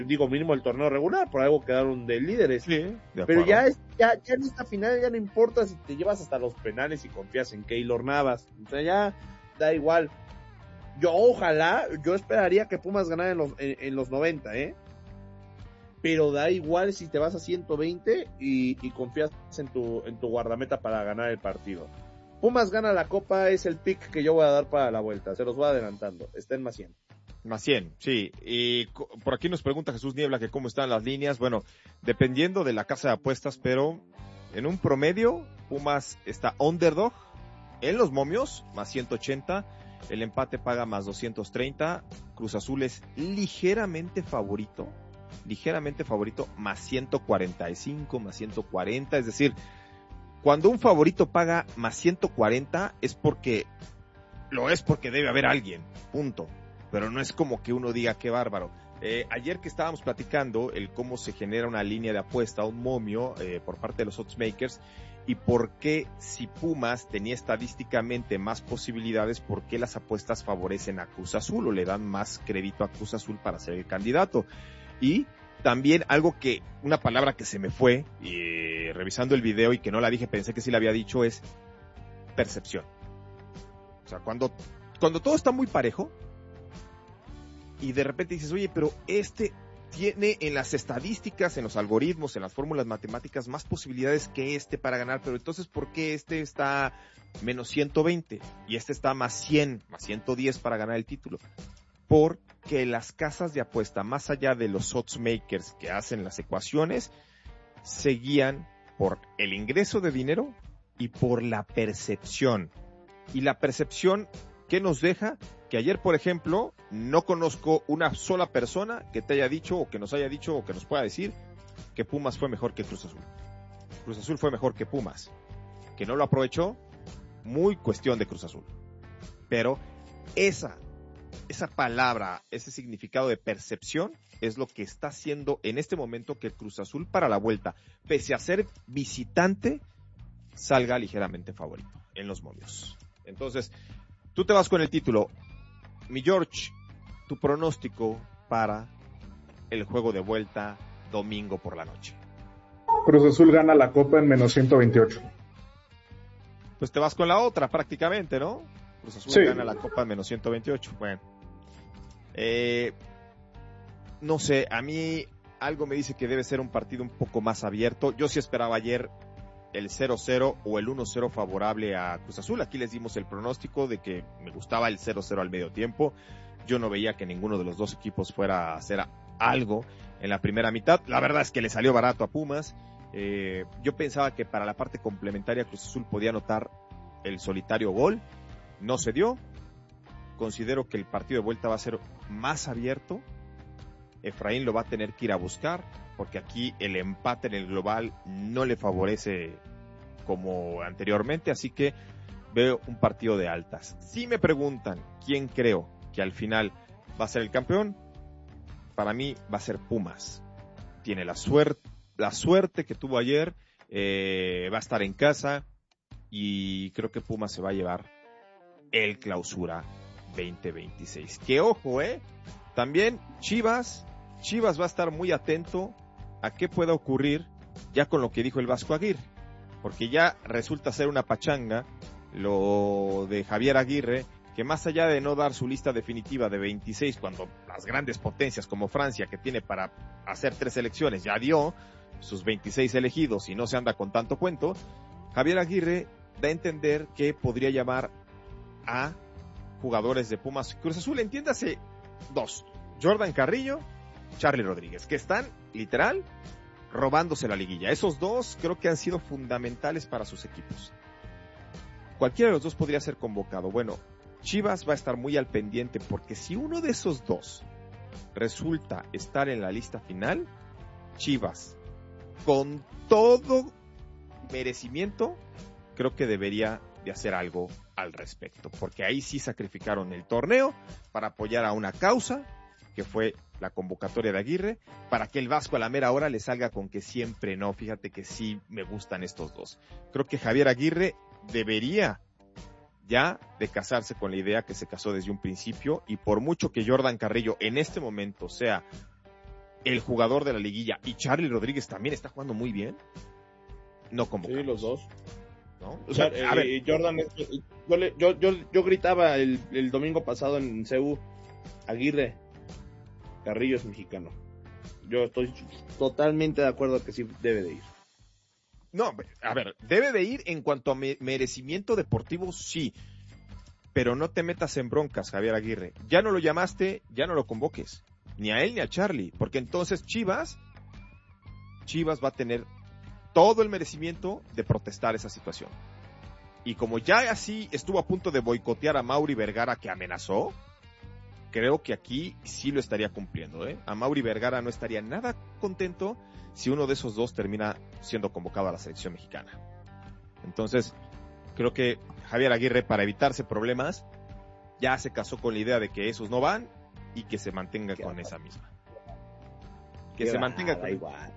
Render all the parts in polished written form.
digo, mínimo el torneo regular, por algo quedaron de líderes. Sí, de pero acuerdo. ya en esta final ya no importa si te llevas hasta los penales y confías en Keylor Navas. O sea, ya da igual. Yo esperaría que Pumas ganara en los 90, pero da igual si te vas a 120 y confías en tu guardameta para ganar el partido. Pumas gana la Copa, es el pick que yo voy a dar para la vuelta, se los voy adelantando, está en más 100. Más 100, sí. Y por aquí nos pregunta Jesús Niebla que cómo están las líneas. Bueno, dependiendo de la casa de apuestas, pero en un promedio, Pumas está underdog en los momios, más 180. El empate paga más 230. Cruz Azul es ligeramente favorito, más 145, más 140. Es decir, cuando un favorito paga más 140 es porque debe haber alguien, punto. Pero no es como que uno diga qué bárbaro. Ayer que estábamos platicando el cómo se genera una línea de apuesta, un momio por parte de los oddsmakers, y por qué si Pumas tenía estadísticamente más posibilidades, por qué las apuestas favorecen a Cruz Azul o le dan más crédito a Cruz Azul para ser el candidato. Y también una palabra que se me fue revisando el video y que no la dije, pensé que sí la había dicho, es percepción. O sea, cuando todo está muy parejo y de repente dices, oye, pero tiene en las estadísticas, en los algoritmos, en las fórmulas matemáticas más posibilidades que para ganar, pero entonces ¿por qué está menos 120 y está más 100, más 110 para ganar el título? Porque las casas de apuesta, más allá de los oddsmakers que hacen las ecuaciones, se guían por el ingreso de dinero y por la percepción. Y la percepción, ¿qué nos deja? Que ayer, por ejemplo, no conozco una sola persona que te haya dicho, o que nos haya dicho, o que nos pueda decir que Pumas fue mejor que Cruz Azul. Cruz Azul fue mejor que Pumas. Que no lo aprovechó, muy cuestión de Cruz Azul. Pero esa palabra, ese significado de percepción, es lo que está haciendo en este momento que Cruz Azul para la vuelta, pese a ser visitante, salga ligeramente favorito en los momios. Entonces, tú te vas con el título. Mi George, tu pronóstico para el juego de vuelta domingo por la noche. Cruz Azul gana la Copa en menos 128. Pues te vas con la otra prácticamente, ¿no? Cruz Azul sí. Gana la Copa en menos 128. Bueno. No sé, a mí algo me dice que debe ser un partido un poco más abierto. Yo sí esperaba ayer el 0-0 o el 1-0 favorable a Cruz Azul. Aquí les dimos el pronóstico de que me gustaba el 0-0 al medio tiempo. Yo no veía que ninguno de los dos equipos fuera a hacer algo en la primera mitad. La verdad es que le salió barato a Pumas. Yo pensaba que para la parte complementaria Cruz Azul podía anotar el solitario gol. No se dio. Considero que el partido de vuelta va a ser más abierto. Efraín lo va a tener que ir a buscar, porque aquí el empate en el global no le favorece como anteriormente, así que veo un partido de altas. Si me preguntan quién creo que al final va a ser el campeón, para mí va a ser Pumas. Tiene la suerte que tuvo ayer, va a estar en casa y creo que Pumas se va a llevar el Clausura 2026. Que ojo, también Chivas va a estar muy atento a qué pueda ocurrir ya con lo que dijo el Vasco Aguirre, porque ya resulta ser una pachanga lo de Javier Aguirre, que más allá de no dar su lista definitiva de 26, cuando las grandes potencias como Francia, que tiene para hacer 3 selecciones, ya dio sus 26 elegidos y no se anda con tanto cuento, Javier Aguirre da a entender que podría llamar a jugadores de Pumas Cruz Azul, entiéndase 2, Jordan Carrillo, Charly Rodríguez, que están, literal, robándose la liguilla. Esos 2 creo que han sido fundamentales para sus equipos. Cualquiera de los 2 podría ser convocado. Bueno, Chivas va a estar muy al pendiente, porque si uno de esos 2 resulta estar en la lista final, Chivas, con todo merecimiento, creo que debería de hacer algo al respecto, porque ahí sí sacrificaron el torneo para apoyar a una causa que fue la convocatoria de Aguirre, para que el Vasco a la mera hora le salga con que siempre no. Fíjate que sí me gustan estos 2. Creo que Javier Aguirre debería ya de casarse con la idea que se casó desde un principio, y por mucho que Jordan Carrillo en este momento sea el jugador de la liguilla, y Charlie Rodríguez también está jugando muy bien, no convocamos. Sí, los dos. ¿No? O sea, a ver, Jordan, yo gritaba el domingo pasado en CU, Aguirre, Carrillo es mexicano. Yo estoy totalmente de acuerdo que sí debe de ir. no, a ver, debe de ir en cuanto a merecimiento deportivo, sí, pero no te metas en broncas, Javier Aguirre. Ya no lo llamaste, ya no lo convoques, ni a él ni a Charlie, porque entonces Chivas va a tener todo el merecimiento de protestar esa situación. Y como ya así estuvo a punto de boicotear a Mauri Vergara, que amenazó, creo que aquí sí lo estaría cumpliendo, ¿eh? A Mauri Vergara no estaría nada contento si uno de esos dos termina siendo convocado a la selección mexicana. Entonces, creo que Javier Aguirre, para evitarse problemas, ya se casó con la idea de que esos no van y que se mantenga con esa misma. Que se mantenga con igual.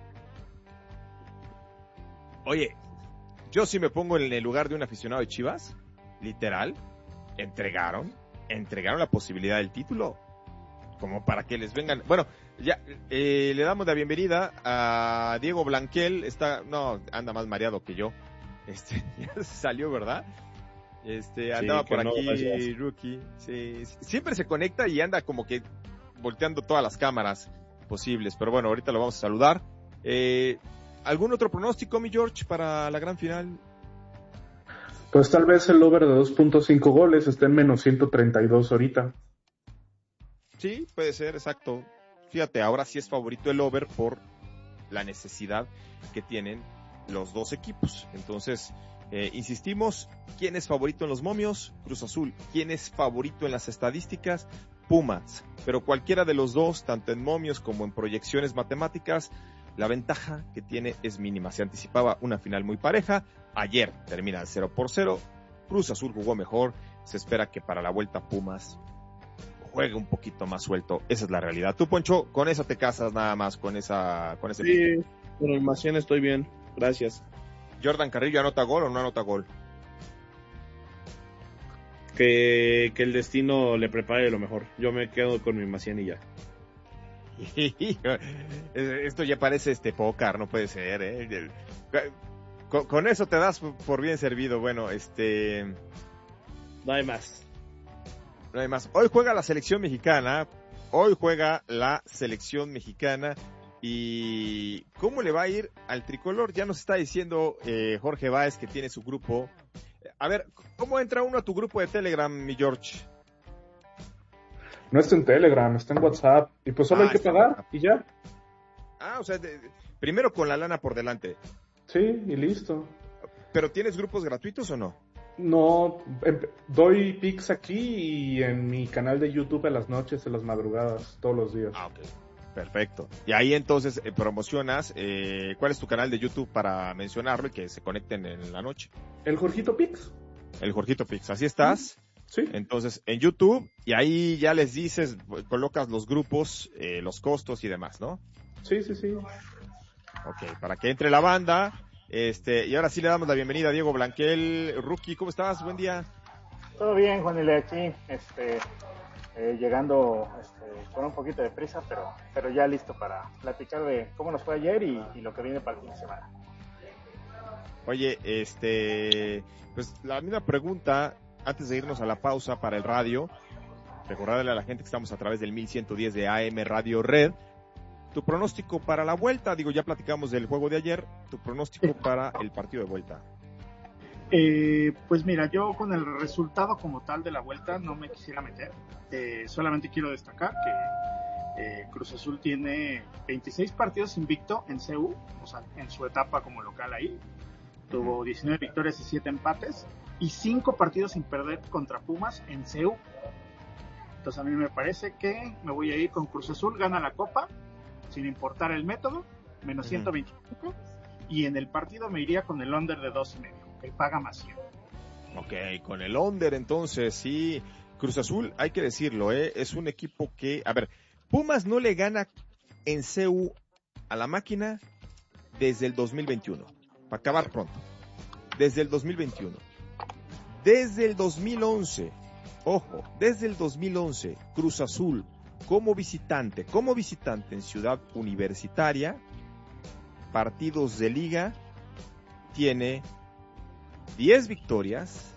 Oye, yo sí me pongo en el lugar de un aficionado de Chivas, literal, entregaron la posibilidad del título, como para que les vengan. Bueno, ya le damos la bienvenida a Diego Blanquel, anda más mareado que yo, ya se salió, ¿verdad? Andaba por aquí, Rookie, sí, siempre se conecta y anda como que volteando todas las cámaras posibles, pero bueno, ahorita lo vamos a saludar. ¿Algún otro pronóstico, mi George, para la gran final? Pues tal vez el over de 2.5 goles esté en menos 132 ahorita. Sí, puede ser, exacto. Fíjate, ahora sí es favorito el over por la necesidad que tienen los dos equipos. Entonces, insistimos, ¿quién es favorito en los momios? Cruz Azul. ¿Quién es favorito en las estadísticas? Pumas. Pero cualquiera de los dos, tanto en momios como en proyecciones matemáticas, la ventaja que tiene es mínima. Se anticipaba una final muy pareja. Ayer termina 0-0. Cruz Azul jugó mejor. Se espera que para la vuelta Pumas juegue un poquito más suelto. Esa es la realidad. Tú, Poncho, con eso te casas nada más, con ese sí, con la animación estoy bien. Gracias. ¿Jordan Carrillo anota gol o no anota gol? Que el destino le prepare lo mejor. Yo me quedo con mi Macián y ya. Esto ya parece póker, no puede ser, ¿eh? Con eso te das por bien servido. Bueno, no hay más. No hay más. Hoy juega la selección mexicana. ¿Y cómo le va a ir al tricolor? Ya nos está diciendo Jorge Báez que tiene su grupo. A ver, ¿cómo entra uno a tu grupo de Telegram, mi George? No está en Telegram, está en WhatsApp. Y pues solo hay que pagar y ya. O sea, primero con la lana por delante. Sí, y listo. ¿Pero tienes grupos gratuitos o no? No, doy pics aquí y en mi canal de YouTube a las noches, en las madrugadas, todos los días. Ok. Perfecto. Y ahí entonces promocionas, ¿cuál es tu canal de YouTube para mencionarlo y que se conecten en la noche? El Jorgito Pix. El Jorgito Pix, ¿así estás? Sí. Entonces, en YouTube, y ahí ya les dices, colocas los grupos, los costos y demás, ¿no? Sí. Ok, para que entre la banda, y ahora sí le damos la bienvenida a Diego Blanquel. Rookie, ¿cómo estás? Buen día. Todo bien, Juanile, aquí, llegando con un poquito de prisa, pero ya listo para platicar de cómo nos fue ayer y lo que viene para el fin de semana. Oye, pues la misma pregunta, antes de irnos a la pausa para el radio, recordarle a la gente que estamos a través del 1110 de AM Radio Red. Tu pronóstico para la vuelta, ya platicamos del juego de ayer, tu pronóstico para el partido de vuelta. Pues mira, yo con el resultado como tal de la vuelta no me quisiera meter. Solamente quiero destacar que Cruz Azul tiene 26 partidos invicto en CU, o sea, en su etapa como local ahí. Tuvo 19 victorias y 7 empates y 5 partidos sin perder contra Pumas en CU. Entonces a mí me parece que me voy a ir con Cruz Azul, gana la Copa, sin importar el método, menos 125, y en el partido me iría con el under de 2.5. El paga más 100. Ok, con el under entonces, sí. Cruz Azul, hay que decirlo, es un equipo que, a ver, Pumas no le gana en CU a la máquina desde el 2021, para acabar pronto, desde el 2021. Desde el 2011, ojo, desde el 2011, Cruz Azul como visitante en Ciudad Universitaria, partidos de liga, tiene 10 victorias,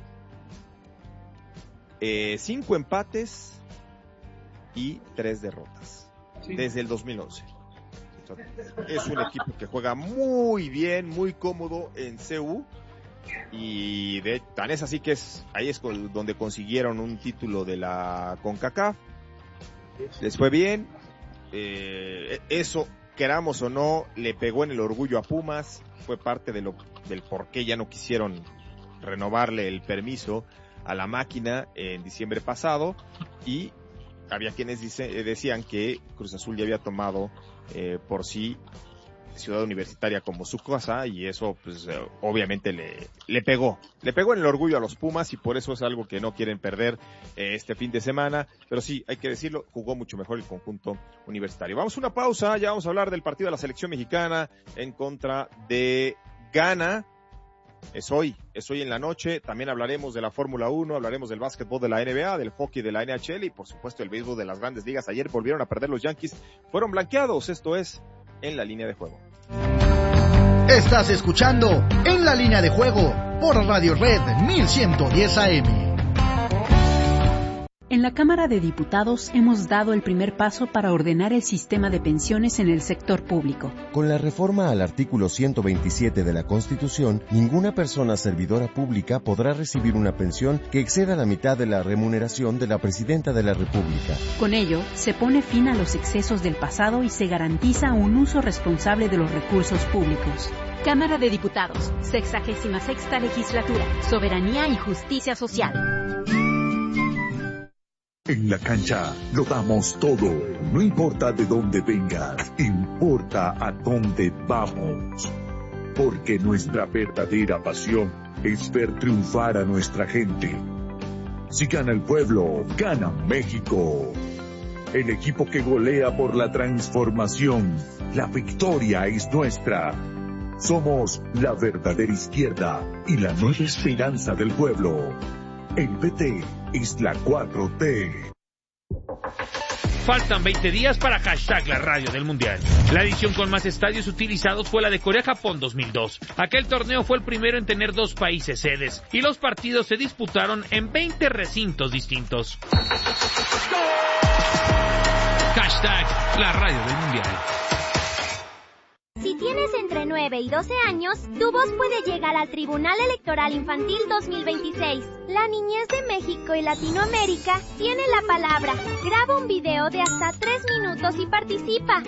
5 empates y 3 derrotas, sí, desde el 2011. Es un equipo que juega muy bien, muy cómodo en CU, y tan es así que ahí es donde consiguieron un título de la CONCACAF. Les fue bien, eso, queramos o no, le pegó en el orgullo a Pumas, fue parte del por qué ya no quisieron renovarle el permiso a la máquina en diciembre pasado, y había quienes decían que Cruz Azul ya había tomado por sí Ciudad Universitaria como su casa, y eso pues obviamente le pegó en el orgullo a los Pumas, y por eso es algo que no quieren perder este fin de semana. Pero sí, hay que decirlo, jugó mucho mejor el conjunto universitario. Vamos a una pausa, ya vamos a hablar del partido de la selección mexicana en contra de Ghana. Es hoy en la noche. También hablaremos de la Fórmula 1, hablaremos del básquetbol de la NBA, del hockey de la NHL y por supuesto el béisbol de las grandes ligas. Ayer volvieron a perder los Yankees, fueron blanqueados. Esto es En la Línea de Juego. Estás escuchando En la Línea de Juego por Radio Red 1110 AM. En la Cámara de Diputados hemos dado el primer paso para ordenar el sistema de pensiones en el sector público. Con la reforma al artículo 127 de la Constitución, ninguna persona servidora pública podrá recibir una pensión que exceda la mitad de la remuneración de la Presidenta de la República. Con ello, se pone fin a los excesos del pasado y se garantiza un uso responsable de los recursos públicos. Cámara de Diputados, 66ª Legislatura, Soberanía y Justicia Social. En la cancha lo damos todo, no importa de dónde vengas, importa a dónde vamos. Porque nuestra verdadera pasión es ver triunfar a nuestra gente. Si gana el pueblo, gana México. El equipo que golea por la transformación, la victoria es nuestra. Somos la verdadera izquierda y la nueva esperanza del pueblo. El PT es la 4T. Faltan 20 días para hashtag la radio del Mundial. La edición con más estadios utilizados fue la de Corea-Japón 2002. Aquel torneo fue el primero en tener 2 países sedes y los partidos se disputaron en 20 recintos distintos. Hashtag la radio del Mundial. Si tienes entre 9 y 12 años, tu voz puede llegar al Tribunal Electoral Infantil 2026. La niñez de México y Latinoamérica tiene la palabra. Graba un video de hasta 3 minutos y participa.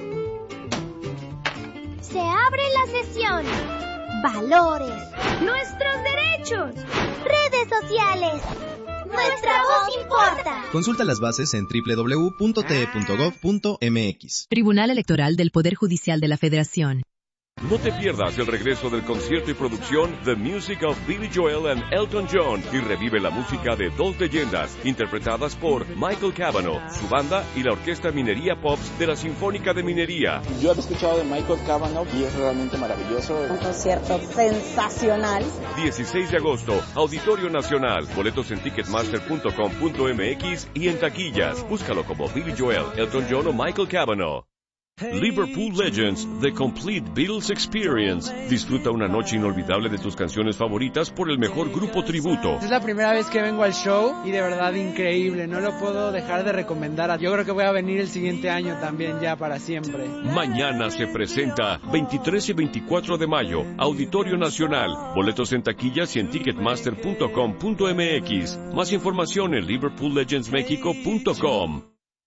Se abre la sesión. Valores. Nuestros derechos. Redes sociales. Nuestra voz importa. Consulta las bases en www.te.gov.mx. Tribunal Electoral del Poder Judicial de la Federación. No te pierdas el regreso del concierto y producción The Music of Billy Joel and Elton John y revive la música de 2 leyendas interpretadas por Michael Cavanaugh, su banda y la Orquesta Minería Pops de la Sinfónica de Minería. Yo he escuchado de Michael Cavanaugh y es realmente maravilloso. Un concierto sensacional. 16 de agosto, Auditorio Nacional. Boletos en ticketmaster.com.mx y en taquillas. Búscalo como Billy Joel, Elton John o Michael Cavanaugh. Liverpool Legends, The Complete Beatles Experience. Disfruta una noche inolvidable de tus canciones favoritas por el mejor grupo tributo. Es la primera vez que vengo al show y de verdad increíble, no lo puedo dejar de recomendar. Yo creo que voy a venir el siguiente año también ya para siempre. Mañana se presenta 23 y 24 de mayo, Auditorio Nacional. Boletos en taquillas y en ticketmaster.com.mx. Más información en liverpoollegendsmexico.com.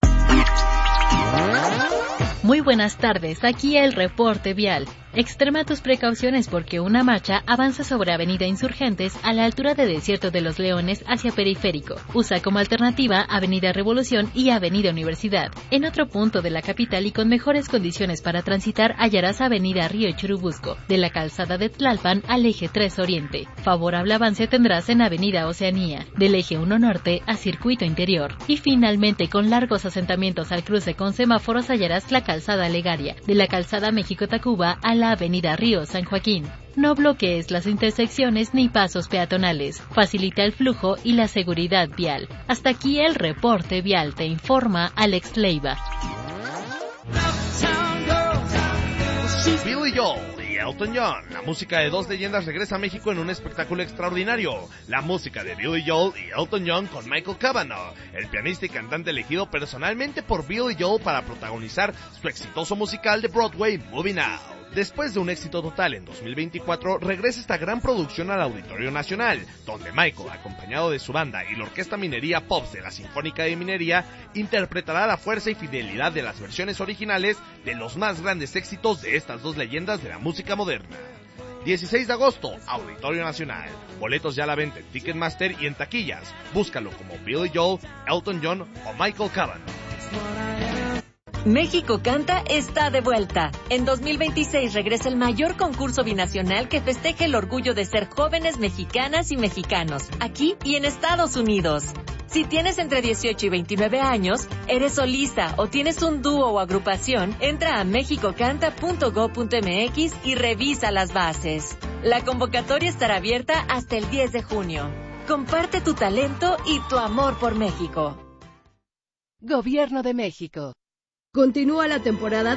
Muy buenas tardes, aquí el reporte vial. Extrema tus precauciones porque una marcha avanza sobre Avenida Insurgentes a la altura de Desierto de los Leones hacia Periférico. Usa como alternativa Avenida Revolución y Avenida Universidad. En otro punto de la capital y con mejores condiciones para transitar hallarás Avenida Río Churubusco, de la calzada de Tlalpan al eje 3 Oriente. Favorable avance tendrás en Avenida Oceanía, del eje 1 Norte a Circuito Interior. Y finalmente, con largos asentamientos al cruce con semáforos hallarás la calzada Legaria, de la calzada México-Tacuba a la Avenida Río San Joaquín. no bloquees las intersecciones ni pasos peatonales. Facilita el flujo y la seguridad vial. Hasta aquí el reporte vial, te informa Alex Leiva. Billy Joel y Elton John. La música de dos leyendas regresa a México en un espectáculo extraordinario. La música de Billy Joel y Elton John con Michael Cavanaugh, el pianista y cantante elegido personalmente por Billy Joel para protagonizar su exitoso musical de Broadway, Moving Out. Después de un éxito total en 2024, regresa esta gran producción al Auditorio Nacional, donde Michael, acompañado de su banda y la Orquesta Minería Pops de la Sinfónica de Minería, interpretará la fuerza y fidelidad de las versiones originales de los más grandes éxitos de estas dos leyendas de la música moderna. 16 de agosto, Auditorio Nacional. Boletos ya a la venta en Ticketmaster y en taquillas. Búscalo como Billy Joel, Elton John o Michael Cavanaugh. México Canta está de vuelta. En 2026 regresa el mayor concurso binacional que festeje el orgullo de ser jóvenes mexicanas y mexicanos, aquí y en Estados Unidos. Si tienes entre 18 y 29 años, eres solista o tienes un dúo o agrupación, entra a mexicocanta.go.mx y revisa las bases. La convocatoria estará abierta hasta el 10 de junio. Comparte tu talento y tu amor por México. Gobierno de México. Continúa la temporada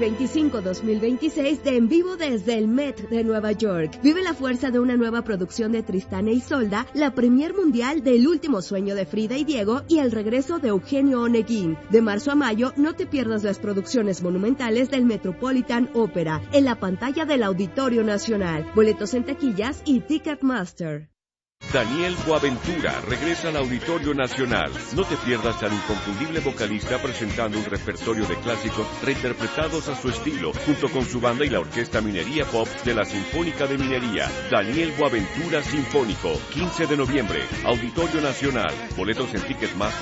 2025-2026 de En Vivo desde el Met de Nueva York. Vive la fuerza de una nueva producción de Tristán e Isolda, la premier mundial del Último Sueño de Frida y Diego y el regreso de Eugenio Oneguín. De marzo a mayo, no te pierdas las producciones monumentales del Metropolitan Opera en la pantalla del Auditorio Nacional. Boletos en taquillas y Ticketmaster. Daniel Boaventura regresa al Auditorio Nacional. No te pierdas al inconfundible vocalista presentando un repertorio de clásicos reinterpretados a su estilo, junto con su banda y la Orquesta Minería Pop de la Sinfónica de Minería. Daniel Boaventura Sinfónico, 15 de noviembre, Auditorio Nacional. Boletos en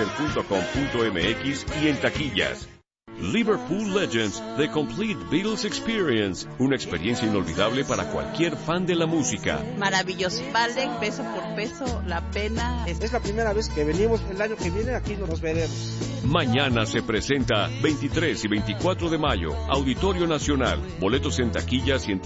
ticketmaster.com.mx y en taquillas. Liverpool Legends, The Complete Beatles Experience, una experiencia inolvidable para cualquier fan de la música. Maravilloso, vale peso por peso la pena. Es la primera vez que venimos, el año que viene aquí nos veremos. Mañana se presenta 23 y 24 de mayo, Auditorio Nacional. Boletos en taquillas y en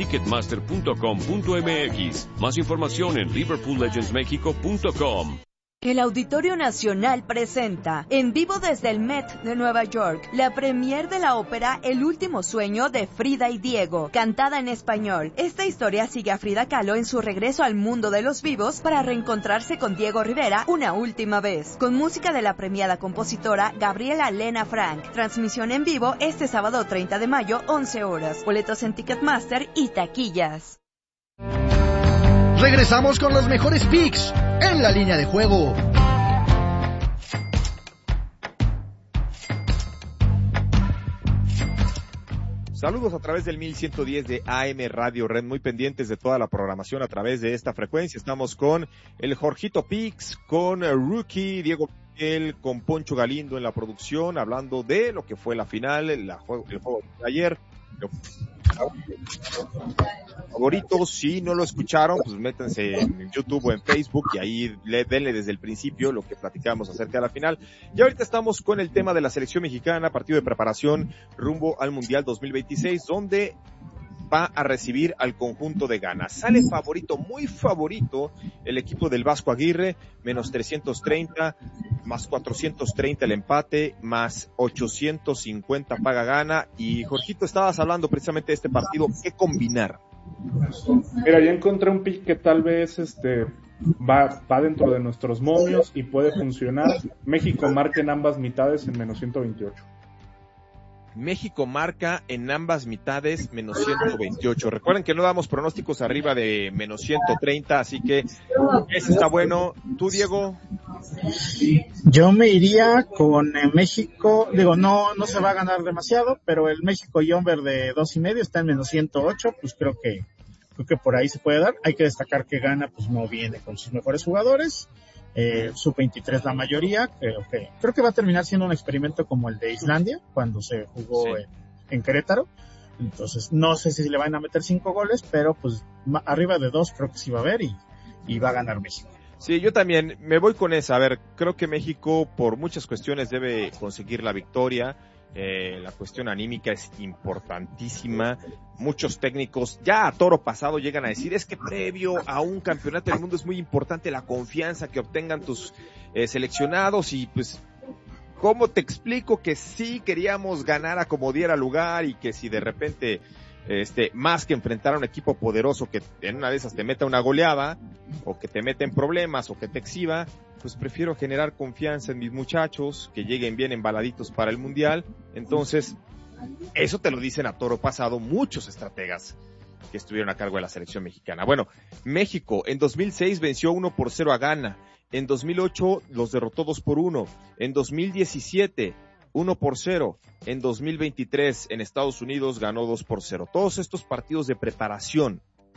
ticketmaster.com.mx. Más información en liverpoollegendsmexico.com. El Auditorio Nacional presenta, en vivo desde el Met de Nueva York, la premier de la ópera El Último Sueño de Frida y Diego, cantada en español. Esta historia sigue a Frida Kahlo en su regreso al mundo de los vivos para reencontrarse con Diego Rivera una última vez, con música de la premiada compositora Gabriela Lena Frank. Transmisión en vivo este sábado 30 de mayo, 11 horas. Boletos en Ticketmaster y taquillas. Regresamos con los mejores picks en la línea de juego. Saludos a través del 1110 de AM Radio Red, muy pendientes de toda la programación a través de esta frecuencia. Estamos con el Jorgito Pix, con Rookie, Diego Miguel, con Poncho Galindo en la producción, hablando de lo que fue la final, el juego de ayer. Favoritos, si no lo escucharon, pues métanse en YouTube o en Facebook y ahí denle desde el principio lo que platicamos acerca de la final. Y ahorita estamos con el tema de la selección mexicana, partido de preparación rumbo al Mundial 2026, donde va a recibir al conjunto de Ghana. Sale favorito, muy favorito, el equipo del Vasco Aguirre, menos 330, más 430 el empate, más 850 paga Ghana. Y Jorgito, estabas hablando precisamente de este partido, ¿qué combinar? Mira, ya encontré un pick que tal vez va dentro de nuestros momios y puede funcionar. México marca en ambas mitades en menos 128. México marca en ambas mitades menos 128. Recuerden que no damos pronósticos arriba de menos 130, así que ese está bueno. ¿Tú, Diego? Yo me iría con México, no se va a ganar demasiado, pero el México y over de 2.5 está en menos 108, pues creo que por ahí se puede dar. Hay que destacar que Ghana pues no viene con sus mejores jugadores. Sub-23 la mayoría, creo que va a terminar siendo un experimento como el de Islandia cuando se jugó en Querétaro. Entonces no sé si le van a meter 5 goles, pero pues arriba de 2 creo que sí va a haber y va a ganar México. Sí, yo también me voy con esa. A ver, creo que México por muchas cuestiones debe conseguir la victoria. La cuestión anímica es importantísima. Muchos técnicos ya a toro pasado llegan a decir, es que previo a un campeonato del mundo es muy importante la confianza que obtengan tus seleccionados, y pues, ¿cómo te explico que sí queríamos ganar a como diera lugar, y que si de repente más que enfrentar a un equipo poderoso que en una de esas te meta una goleada, o que te meta en problemas, o que te exhiba, pues prefiero generar confianza en mis muchachos, que lleguen bien embaladitos para el Mundial? Entonces, eso te lo dicen a toro pasado muchos estrategas que estuvieron a cargo de la selección mexicana. Bueno, México en 2006 venció 1-0 a Ghana, en 2008 los derrotó 2-1, en 2017 1-0, en 2023 en Estados Unidos ganó 2-0. Todos estos partidos de preparación,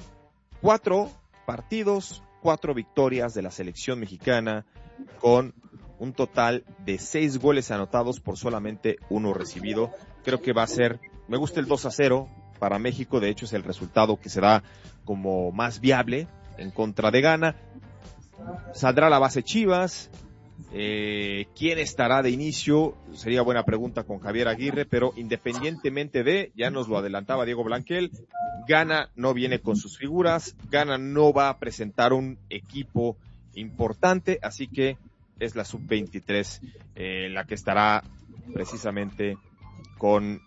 4 partidos, 4 victorias de la selección mexicana, con un total de 6 goles anotados por solamente 1 recibido. Creo que va a ser, me gusta el 2-0 para México, de hecho es el resultado que será como más viable en contra de Ghana. Saldrá la base Chivas. ¿Quién estará de inicio? Sería buena pregunta con Javier Aguirre, pero independientemente de, ya nos lo adelantaba Diego Blanquel, Ghana no viene con sus figuras, Ghana no va a presentar un equipo importante, así que es la sub-23 la que estará precisamente con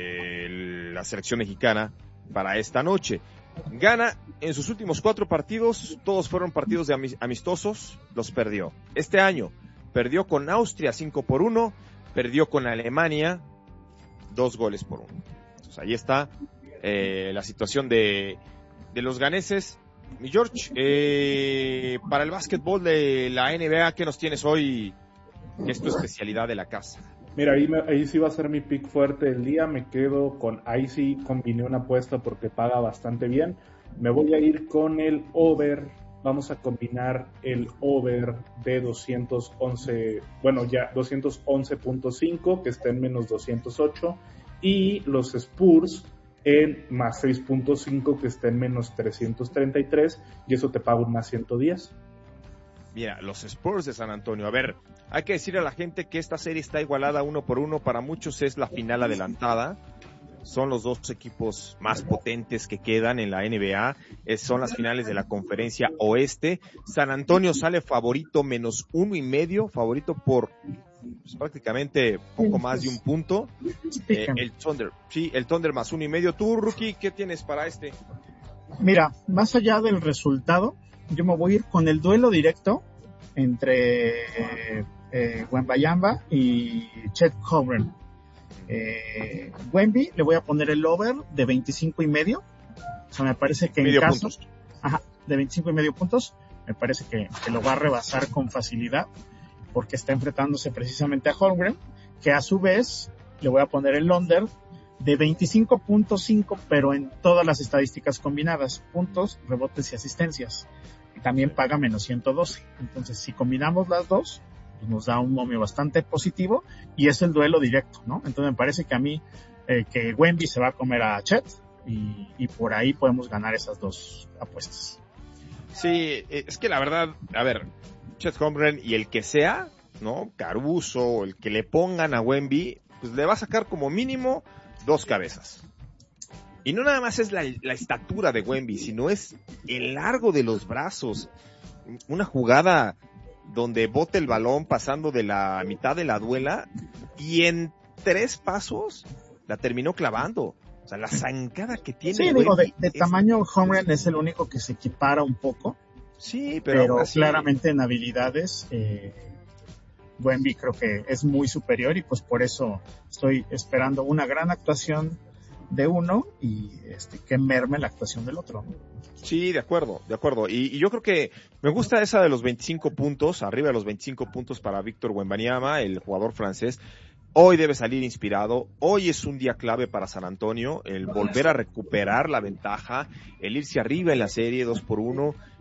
la selección mexicana para esta noche. Ghana, en sus últimos 4 partidos, todos fueron partidos de amistosos, los perdió. Este año perdió con Austria 5-1, perdió con Alemania 2-1. Entonces ahí está la situación de los ganeses. Mi George, para el básquetbol de la NBA, ¿qué nos tienes hoy? ¿Qué es tu especialidad de la casa? Mira, ahí sí va a ser mi pick fuerte del día. Me quedo con, ahí sí combiné una apuesta porque paga bastante bien. Me voy a ir con el over. Vamos a combinar el over de 211.5, que está en menos 208, y los Spurs en más 6.5, que está en menos 333, y eso te paga un más 110. Mira, los Spurs de San Antonio. A ver, hay que decirle a la gente que esta serie está igualada 1-1. Para muchos es la final adelantada. Son los 2 equipos más potentes que quedan en la NBA. Son las finales de la Conferencia Oeste. San Antonio sale favorito menos 1.5, favorito por pues, prácticamente poco más de un punto. El Thunder más 1.5. Tú, Rookie, ¿qué tienes para este? Mira, más allá del resultado, yo me voy a ir con el duelo directo entre Wembanyama y Chet Holmgren. Wemby le voy a poner el over de 25.5. O sea, me parece que en casos de 25.5 puntos, me parece que lo va a rebasar con facilidad, porque está enfrentándose precisamente a Holmgren, que a su vez le voy a poner el under de 25.5, pero en todas las estadísticas combinadas, puntos, rebotes y asistencias. Y también paga menos 112. Entonces, si combinamos las dos, pues nos da un momio bastante positivo, y es el duelo directo, ¿no? Entonces me parece que a mí, que Wemby se va a comer a Chet, y por ahí podemos ganar esas 2 apuestas. Sí, es que la verdad, a ver, Chet Holmgren y el que sea, ¿no? Caruso, el que le pongan a Wemby, pues le va a sacar como mínimo 2 cabezas. Y no nada más es la estatura de Wemby, sino es el largo de los brazos. Una jugada donde bote el balón pasando de la mitad de la duela, y en 3 pasos la terminó clavando. O sea, la zancada que tiene. Sí, digo, de tamaño Holmgren es el único que se equipara un poco. Sí, pero así, claramente en habilidades, Wemby creo que es muy superior, y pues por eso estoy esperando una gran actuación de uno y que merme la actuación del otro. Sí, de acuerdo. Y yo creo que me gusta esa de los 25 puntos, arriba de los 25 puntos para Víctor Wembanyama, el jugador francés. Hoy debe salir inspirado, hoy es un día clave para San Antonio, el volver a recuperar la ventaja, el irse arriba en la serie 2-1,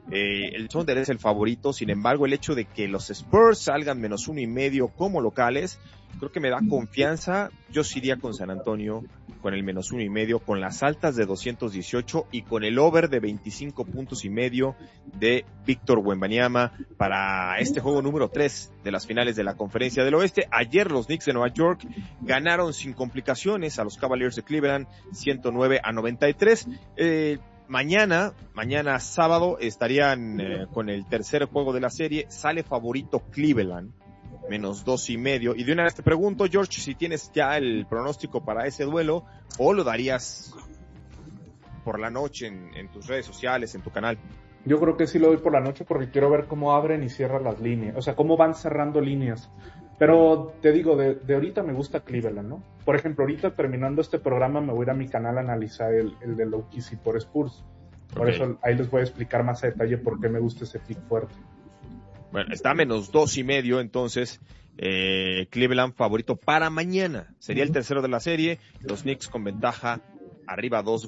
El Thunder es el favorito, sin embargo el hecho de que los Spurs salgan -1.5 como locales, creo que me da confianza. Yo sí iría con San Antonio con el -1.5, con las altas de 218 y con el over de 25.5 puntos de Víctor Wembanyama para este juego número 3 de las finales de la Conferencia del Oeste. Ayer los Knicks de Nueva York ganaron sin complicaciones a los Cavaliers de Cleveland 109-93. Mañana sábado estarían con el tercer juego de la serie. Sale favorito Cleveland, -2.5. Y de una vez te pregunto, George, si tienes ya el pronóstico para ese duelo o lo darías por la noche en tus redes sociales, en tu canal. Yo creo que sí lo doy por la noche porque quiero ver cómo abren y cierran las líneas, o sea, cómo van cerrando líneas. Pero te digo, de ahorita me gusta Cleveland, ¿no? Por ejemplo, ahorita terminando este programa me voy a ir a mi canal a analizar el de OKC por Spurs. Por eso ahí les voy a explicar más a detalle por qué me gusta ese pick fuerte. Bueno, está -2.5, entonces Cleveland favorito para mañana. Sería el tercero de la serie. Los Knicks con ventaja arriba 2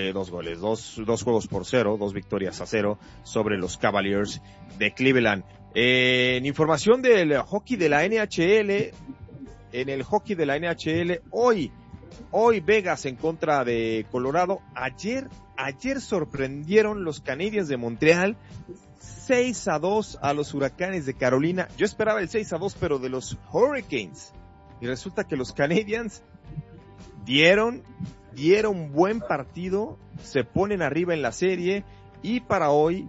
juegos por 0, 2 victorias a 0 sobre los Cavaliers de Cleveland. En información del hockey de la NHL, en el hockey de la NHL, hoy Vegas en contra de Colorado. Ayer sorprendieron los Canadiens de Montreal 6-2 a los Huracanes de Carolina. Yo esperaba el 6-2, pero de los Hurricanes. Y resulta que los Canadiens dieron buen partido, se ponen arriba en la serie. Y para hoy,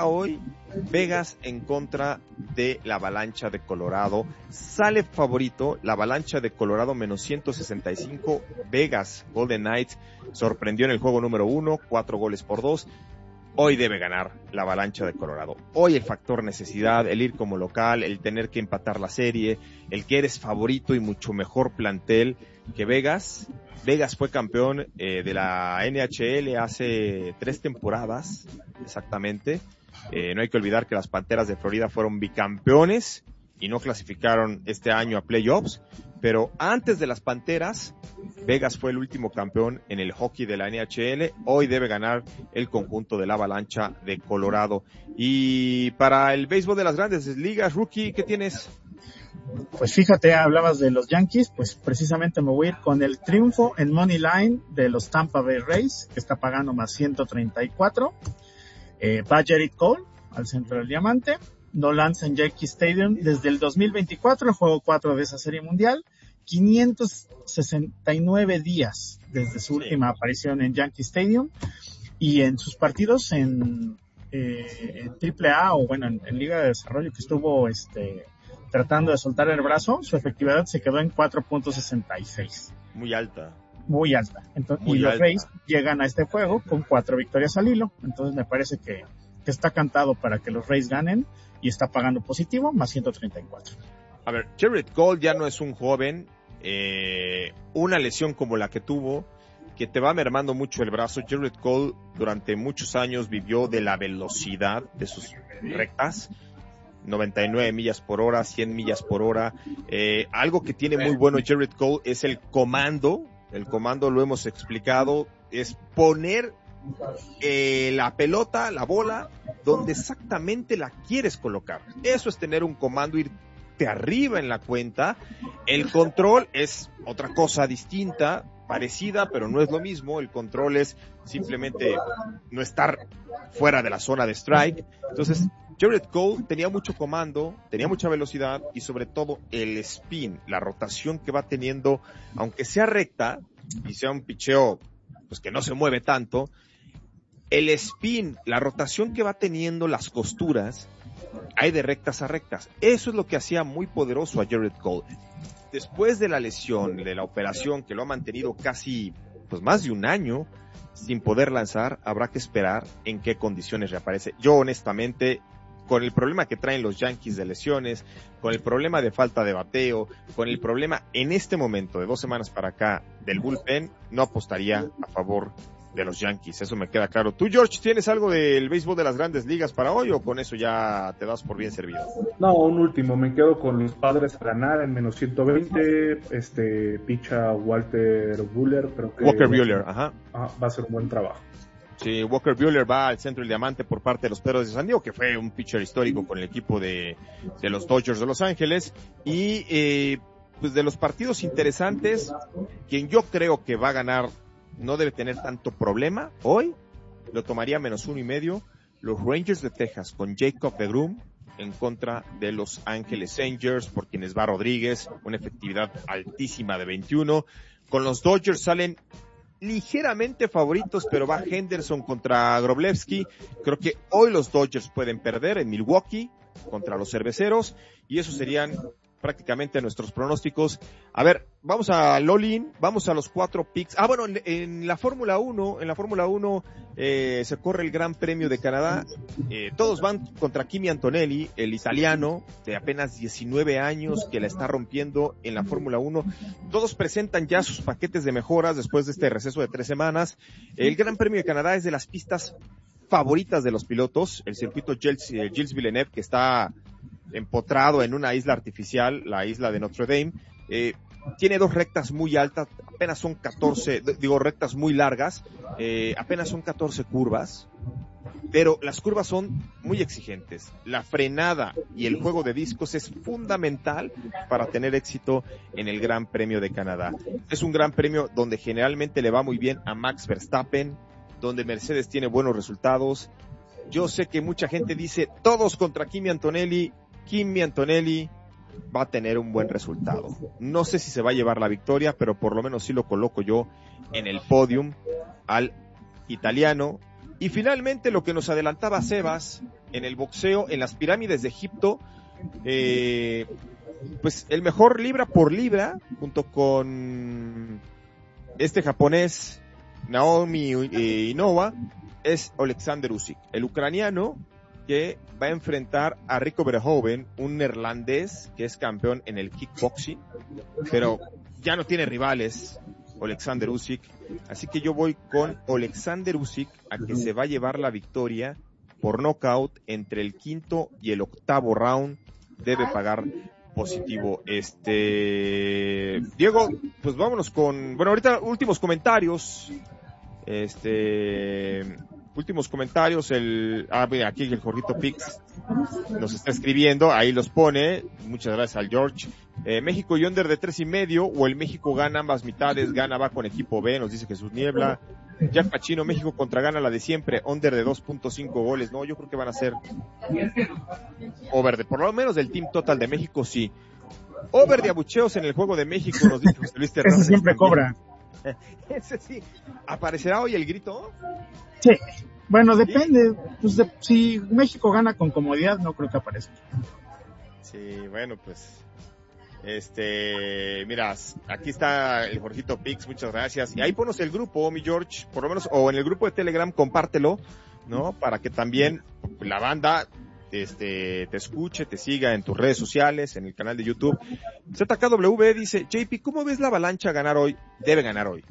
Vegas en contra de la Avalancha de Colorado. Sale favorito la Avalancha de Colorado -165. Vegas Golden Knights sorprendió en el juego número 1, 4-2. Hoy debe ganar la Avalancha de Colorado. Hoy el factor necesidad, el ir como local, el tener que empatar la serie, el que eres favorito y mucho mejor plantel que Vegas. Vegas fue campeón de la NHL hace 3 temporadas, exactamente. No hay que olvidar que las Panteras de Florida fueron bicampeones y no clasificaron este año a playoffs, pero antes de las Panteras, Vegas fue el último campeón en el hockey de la NHL. Hoy debe ganar el conjunto de la Avalancha de Colorado. Y para el béisbol de las grandes ligas, Rookie, ¿qué tienes? Pues fíjate, hablabas de los Yankees, pues precisamente me voy a ir con el triunfo en Money Line de los Tampa Bay Rays, que está pagando +134. Va Gerrit Cole al centro del diamante. No lanza en Yankee Stadium desde el 2024, el juego 4 de esa serie mundial. 569 días desde su última aparición en Yankee Stadium. Y en sus partidos en AAA o bueno, en Liga de Desarrollo que estuvo tratando de soltar el brazo, su efectividad se quedó en 4.66. Muy alta. Entonces, y los Rays llegan a este juego con 4 victorias al hilo. Entonces me parece que está cantado para que los Rays ganen y está pagando positivo, +134. A ver, Gerrit Cole ya no es un joven. Una lesión como la que tuvo, que te va mermando mucho el brazo. Gerrit Cole durante muchos años vivió de la velocidad de sus rectas. 99 millas por hora, 100 millas por hora. Algo que tiene muy bueno Gerrit Cole es el comando. El comando lo hemos explicado, es poner la pelota, la bola, donde exactamente la quieres colocar. Eso es tener un comando, irte arriba en la cuenta. El control es otra cosa distinta, parecida, pero no es lo mismo. El control es simplemente no estar fuera de la zona de strike. Entonces, Gerrit Cole tenía mucho comando, tenía mucha velocidad y sobre todo el spin, la rotación que va teniendo, aunque sea recta y sea un picheo pues que no se mueve tanto, el spin, la rotación que va teniendo, las costuras, hay de rectas a rectas. Eso es lo que hacía muy poderoso a Gerrit Cole. Después de la lesión, de la operación que lo ha mantenido casi pues más de un año sin poder lanzar, habrá que esperar en qué condiciones reaparece. Yo honestamente, con el problema que traen los Yankees de lesiones, con el problema de falta de bateo, con el problema en este momento de 2 semanas para acá del bullpen, no apostaría a favor de los Yankees, eso me queda claro. ¿Tú, George, tienes algo del béisbol de las grandes ligas para hoy o con eso ya te das por bien servido? No, un último, me quedo con los Padres a ganar en -120, picha Walker Buehler, creo que Walker Buehler, ajá. Va a ser un buen trabajo. Sí, Walker Buehler va al centro del diamante por parte de los Padres de San Diego, que fue un pitcher histórico con el equipo de los Dodgers de Los Ángeles. Y pues de los partidos interesantes, quien yo creo que va a ganar no debe tener tanto problema hoy, lo tomaría -1.5, los Rangers de Texas con Jacob deGrom en contra de Los Ángeles Angels, por quienes va Rodríguez, una efectividad altísima de 21. Con los Dodgers salen ligeramente favoritos, pero va Henderson contra Groblevsky. Creo que hoy los Dodgers pueden perder en Milwaukee contra los Cerveceros, y esos serían prácticamente nuestros pronósticos. A ver, vamos a Lolin, vamos a los 4 picks. Bueno, en la Fórmula 1, se corre el Gran Premio de Canadá. Todos van contra Kimi Antonelli, el italiano de apenas 19 años que la está rompiendo en la Fórmula 1. Todos presentan ya sus paquetes de mejoras después de este receso de 3 semanas. El Gran Premio de Canadá es de las pistas favoritas de los pilotos. El circuito Gilles Villeneuve, que está empotrado en una isla artificial, la isla de Notre Dame, tiene 2 rectas muy altas, apenas son 14, rectas muy largas, apenas son 14 curvas, pero las curvas son muy exigentes. La frenada y el juego de discos es fundamental para tener éxito en el Gran Premio de Canadá. Es un Gran Premio donde generalmente le va muy bien a Max Verstappen, donde Mercedes tiene buenos resultados. Yo sé que mucha gente dice, todos contra Kimi Antonelli va a tener un buen resultado. No sé si se va a llevar la victoria, pero por lo menos sí lo coloco yo en el podium al italiano. Y finalmente lo que nos adelantaba Sebas en el boxeo, en las pirámides de Egipto, pues el mejor libra por libra, junto con este japonés Naomi Inoue, es Alexander Usyk, el ucraniano, que va a enfrentar a Rico Verhoeven, un neerlandés que es campeón en el kickboxing, pero ya no tiene rivales Alexander Usyk, así que yo voy con Alexander Usyk a que se va a llevar la victoria por nocaut entre el 5º y el 8º round. Debe pagar positivo. Diego, pues vámonos con, ahorita últimos comentarios. Mira, aquí el Jorgito Pix nos está escribiendo, ahí los pone, muchas gracias al George. México y under de 3.5, o el México gana ambas mitades, gana va con equipo B, nos dice Jesús Niebla. Jack Pachino, México contra gana la de siempre, under de 2.5 goles. No, yo creo que van a ser over de, por lo menos del team total de México, sí. Over de abucheos en el juego de México, nos dice José Luis Terrazas. Ese siempre cobra. Ese sí. ¿Aparecerá hoy el grito? Sí. Bueno, depende. Pues si México gana con comodidad, no creo que aparezca. Sí, bueno, pues. Mira, aquí está el Jorgito Pix, muchas gracias. Y ahí ponos el grupo, mi George, por lo menos, o en el grupo de Telegram, compártelo, ¿no? Para que también la banda te escuche, te siga en tus redes sociales, en el canal de YouTube. ZKW dice, JP, ¿cómo ves la Avalancha ganar hoy? Debe ganar hoy.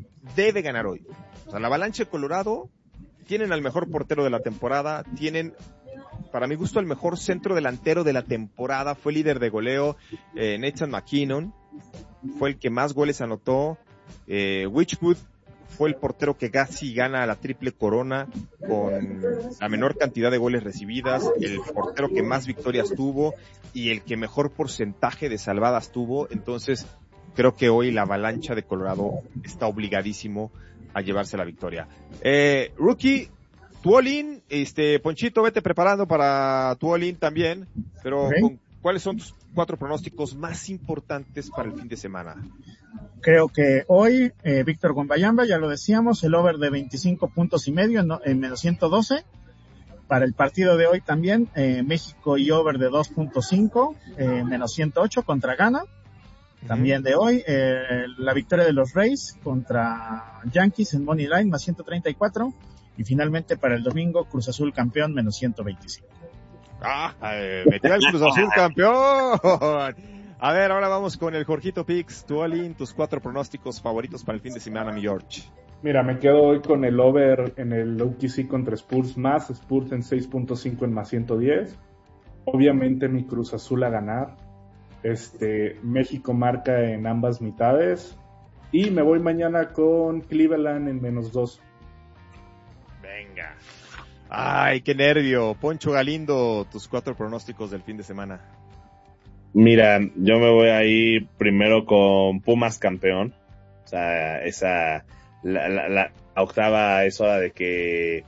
O sea, la Avalancha de Colorado tienen al mejor portero de la temporada, tienen, para mi gusto, el mejor centro delantero de la temporada, fue líder de goleo, Nathan McKinnon, fue el que más goles anotó, Witchwood fue el portero que casi gana la triple corona con la menor cantidad de goles recibidas, el portero que más victorias tuvo y el que mejor porcentaje de salvadas tuvo. Entonces creo que hoy la Avalancha de Colorado está obligadísimo a llevarse la victoria. Rookie, tu all-in, Ponchito, vete preparando para tu all-in también, pero okay. ¿Cuáles son tus 4 pronósticos más importantes para el fin de semana? Creo que hoy, Víctor Gombayamba, ya lo decíamos, el over de 25 puntos y medio en menos 112. Para el partido de hoy también, México y over de 2.5, menos 108 contra Ghana. También de hoy, la victoria de los Rays contra Yankees en Money Line, más 134. Y finalmente para el domingo, Cruz Azul campeón, menos 125. Metió el Cruz Azul campeón. A ver, ahora vamos con el Jorgito Pix, tu all-in, tus 4 pronósticos favoritos para el fin de semana, mi George. Mira, me quedo hoy con el over en el OKC contra Spurs en 6.5 en más 110. Obviamente mi Cruz Azul a ganar. México marca en ambas mitades. Y me voy mañana con Cleveland en menos 2. Venga. Ay, qué nervio. Poncho Galindo, tus 4 pronósticos del fin de semana. Mira, yo me voy a ir primero con Pumas campeón. O sea, la octava es hora de que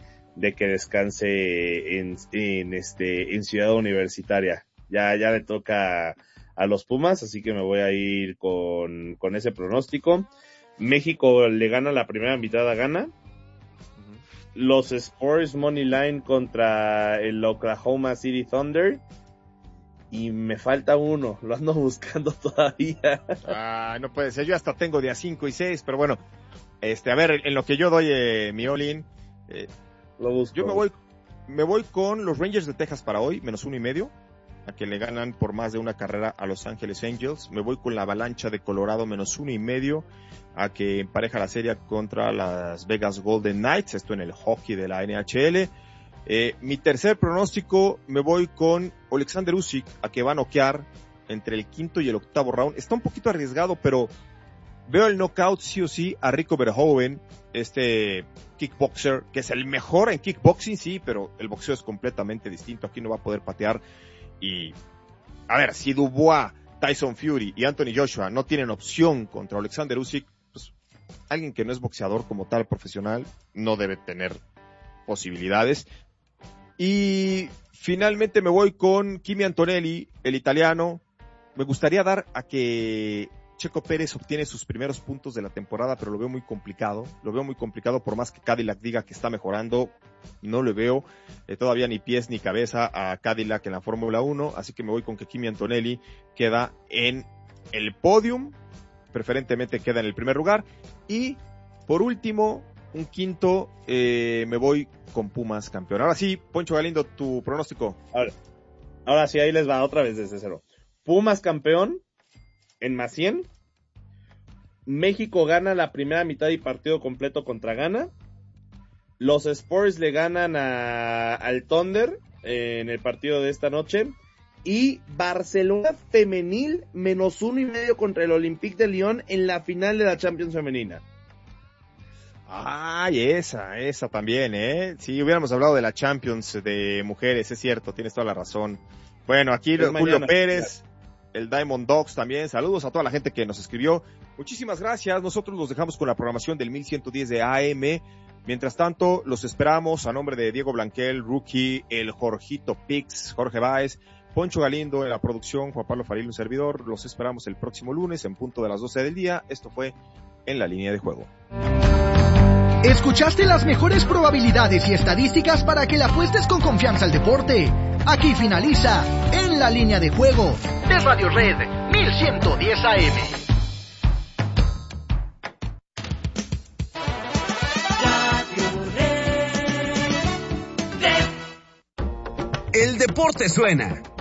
descanse en Ciudad Universitaria. Ya le toca a los Pumas, así que me voy a ir con ese pronóstico. México le gana la primera mitad a Ghana. Los Spurs Money Line contra el Oklahoma City Thunder. Y me falta uno, lo ando buscando todavía. No puede ser, yo hasta tengo de a 5 y 6, pero bueno, a ver, en lo que yo doy mi all-in, lo busco. Yo me voy con los Rangers de Texas para hoy, -1.5, a que le ganan por más de una carrera a Los Angeles Angels. Me voy con la Avalancha de Colorado, -1.5, a que empareja la serie contra las Vegas Golden Knights, esto en el hockey de la NHL. Mi tercer pronóstico, me voy con Alexander Usyk, a que va a noquear entre el 5º y el 8º round. Está un poquito arriesgado, pero veo el knockout sí o sí a Rico Verhoeven, kickboxer, que es el mejor en kickboxing, sí, pero el boxeo es completamente distinto. Aquí no va a poder patear. Y, a ver, si Dubois, Tyson Fury y Anthony Joshua no tienen opción contra Alexander Usyk, pues alguien que no es boxeador como tal profesional no debe tener posibilidades. Y finalmente me voy con Kimi Antonelli, el italiano. Me gustaría dar a que Checo Pérez obtiene sus primeros puntos de la temporada, pero lo veo muy complicado. Lo veo muy complicado, por más que Cadillac diga que está mejorando, no le veo todavía ni pies ni cabeza a Cadillac en la Fórmula 1, así que me voy con que Kimi Antonelli queda en el podium, preferentemente queda en el primer lugar. Y por último, un quinto, me voy con Pumas campeón. Ahora sí, Poncho Galindo, tu pronóstico. Ahora sí, ahí les va otra vez desde cero. Pumas campeón en +100. México gana la primera mitad y partido completo contra Ghana. Los Spurs le ganan al Thunder en el partido de esta noche. Y Barcelona femenil -1.5 contra el Olympique de Lyon en la final de la Champions femenina. Ay, esa también, Sí, hubiéramos hablado de la Champions de mujeres, es cierto, tienes toda la razón. Bueno, aquí Julio Pérez, el Diamond Dogs también, saludos a toda la gente que nos escribió. Muchísimas gracias, nosotros los dejamos con la programación del 1110 de AM. Mientras tanto, los esperamos a nombre de Diego Blanquel, Rookie, el Jorgito Pix, Jorge Báez, Poncho Galindo en la producción, Juan Pablo Faril, un servidor. Los esperamos el próximo lunes en punto de las 12 del día. Esto fue En la Línea de Juego. Escuchaste las mejores probabilidades y estadísticas para que le apuestes con confianza al deporte. Aquí finaliza En la Línea de Juego de Radio Red 1110 AM. El deporte suena.